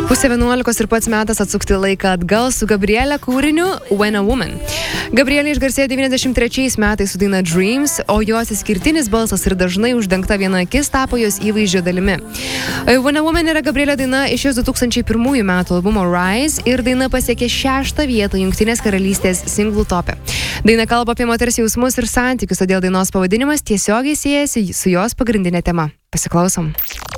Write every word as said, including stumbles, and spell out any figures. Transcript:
Pusė vienuolikos ir pats metas atsukti laiką atgal su Gabriele kūriniu When a Woman. Gabrielė išgarsėjo devyniasdešimt trečiais metais su daina Dreams, o jos išskirtinis balsas ir dažnai uždengta viena akis tapo jos įvaizdžio dalimi. When a Woman yra Gabrielė daina iš jos du tūkstančiai pirmųjų metų albumo Rise ir daina pasiekė šeštą vietą Jungtinės karalystės singlų tope. Daina kalba apie moters jausmus ir santykius, todėl dainos pavadinimas tiesiogiai siejasi su jos pagrindinė tema. Pasiklausom.